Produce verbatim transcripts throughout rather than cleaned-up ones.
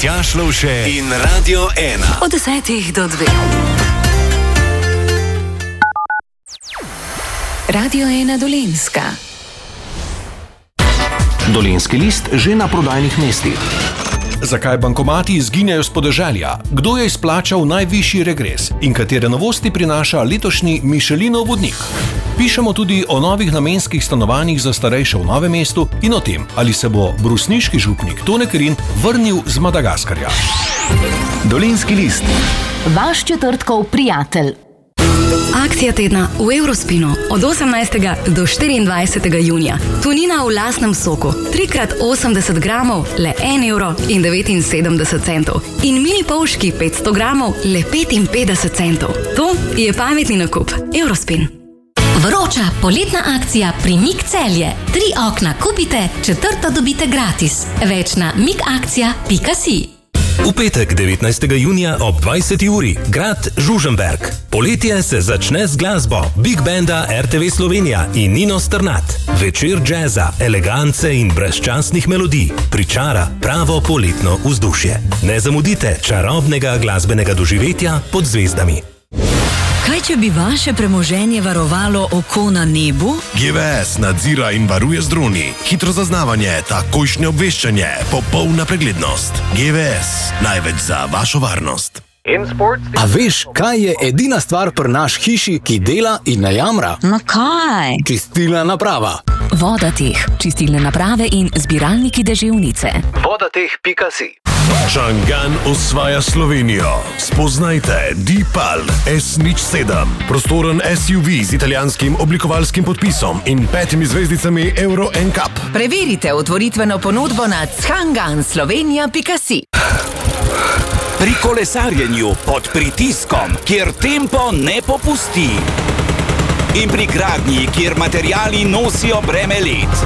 Matjaž Lovše in Radio ena. Od desetih do dveh. Radio ena Dolenjska. Dolenjski list že na prodajnih mestih. Zakaj bankomati izginjajo s podeželja? Kdo je izplačal najvišji regres? In katere novosti prinaša letošnji Michelinov vodnik? Pišemo tudi o novih namenskih stanovanjih za starejše v Novem mestu in o tem, ali se bo brusniški župnik Tone Kerin vrnil z Madagaskarja. Dolenjski list. Vaš četrtkov prijatelj. Akcija tedna v Eurospinu od osemnajstega do štiriindvajsetega junija. Tunina v lastnem soku, tri krat osemdeset gramov, le en evro in devetinsedemdeset centov. In mini polški petsto gramov, le petinpetdeset centov. To je pametni nakup. Eurospin. Vroča poletna akcija pri Mik Celje. Tri okna kupite, četrto dobite gratis. Več na mikakcija pika si. V petek devetnajstega junija ob dvajseti uri grad Žužemberk. Poletje se začne z glasbo Big Banda R T V Slovenija in Nino Strnad. Večer džeza, elegance in brezčasnih melodij pričara pravo poletno vzdušje. Ne zamudite čarobnega glasbenega doživetja pod zvezdami. Kaj, če bi vaše premoženje varovalo oko na nebu? G V S nadzira in varuje z droni. Hitro zaznavanje, takojšnje obveščanje, popolna preglednost. G V S, največ za vašo varnost. A veš, kaj je edina stvar pri naš hiši, ki dela in ne jamra? No kaj? Čistilna naprava. Vodateh, čistilne naprave in zbiralniki deževnice. Vodateh pika si. Čangan osvaja Slovenijo. Spoznajte D-Pal S nič sedem. Prostoren S U V z italijanskim oblikovalskim podpisom in petimi zvezdicami Euro N C A P. Preverite otvoritveno ponudbo na čangan slovenija pika si. Pri kolesarjenju pod pritiskom, kjer tempo ne popusti. In pri gradnji, kjer materiali nosijo breme let.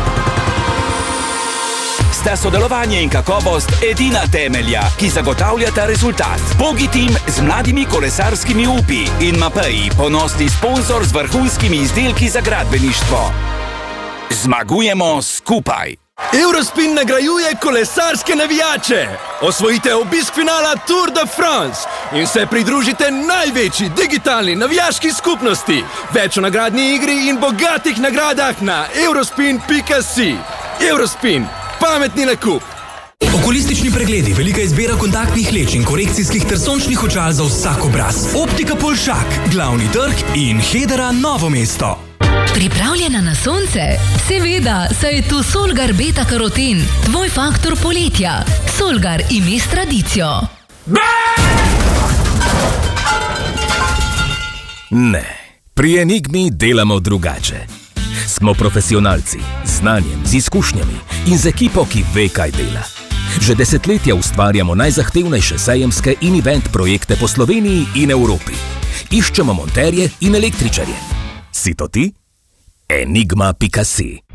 Sta sodelovanje in kakovost edina temelja, ki zagotavljata rezultat. Pogitim z mladimi kolesarskimi upi in Mapeji, ponosni sponsor z vrhunskimi izdelki za gradbeništvo. Zmagujemo skupaj! Eurospin nagrajuje kolesarske navijače. Osvojite obisk finala Tour de France in se pridružite največji digitalni navijaški skupnosti. Več o nagradni igri in bogatih nagradah na eurospin pika si. Eurospin. Pametni nakup. Okulistični pregledi, velika izbira kontaktnih leč in korekcijskih ter sončnih očal za vsak obraz. Optika Polšak, glavni trg in Hedera Novo mesto. Pripravljena na sonce? Seveda, saj je tu Solgar Beta Karoten, tvoj faktor poletja. Solgar ime s tradicijo. Ne, pri Enigmi delamo drugače. Smo profesionalci, z znanjem, z izkušnjami in z ekipo, ki ve, kaj dela. Že desetletja ustvarjamo najzahtevnejše sejemske in event projekte po Sloveniji in Evropi. Iščemo monterje in električarje. Si to ti? Enigma pika si.